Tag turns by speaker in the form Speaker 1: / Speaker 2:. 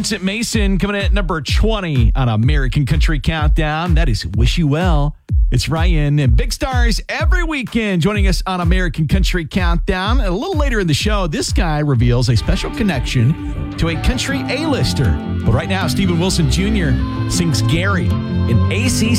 Speaker 1: Vincent Mason coming in at number 20 on American Country Countdown. That is Wish You Well. It's Ryan and Big Stars every weekend joining us on American Country Countdown. And a little later in the show, this guy reveals a special connection to a country A-lister. But right now, Stephen Wilson Jr. sings Gary in ACC.